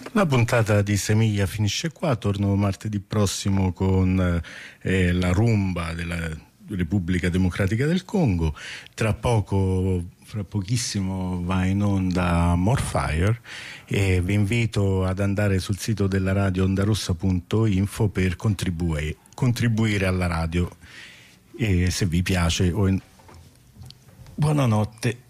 La puntata di Semiglia finisce qua, torno martedì prossimo con la rumba della Repubblica Democratica del Congo. Tra pochissimo va in onda Morfire e vi invito ad andare sul sito della radio ondarossa.info per contribuire alla radio, e se vi piace. Buonanotte.